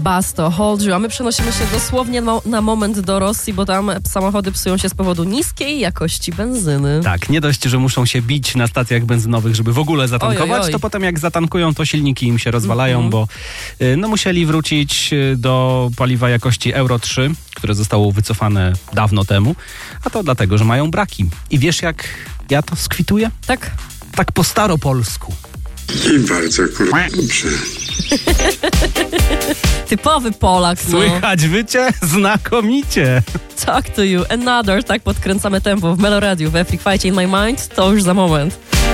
Basto, Hold You, a my przenosimy się dosłownie na moment do Rosji, bo tam samochody psują się z powodu niskiej jakości benzyny. Tak, nie dość, że muszą się bić na stacjach benzynowych, żeby w ogóle zatankować, to potem jak zatankują, to silniki im się rozwalają, bo musieli wrócić do paliwa jakości Euro 3, które zostało wycofane dawno temu, a to dlatego, że mają braki. I wiesz, jak ja to skwituję? Tak? Tak po staropolsku. I bardzo dobrze. Typowy Polak, no. Słychać wycie? Znakomicie. Talk to you, another, tak podkręcamy tempo w Meloradiu, w Epic Fight in My Mind, to już za moment.